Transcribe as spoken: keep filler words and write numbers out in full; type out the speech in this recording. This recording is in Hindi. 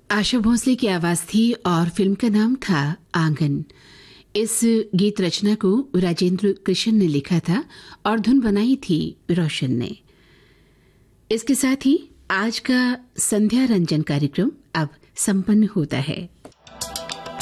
आशा भोसले की आवाज थी और फिल्म का नाम था आंगन। इस गीत रचना को राजेंद्र कृष्ण ने लिखा था और धुन बनाई थी रोशन ने। इसके साथ ही आज का संध्या रंजन कार्यक्रम अब संपन्न होता है।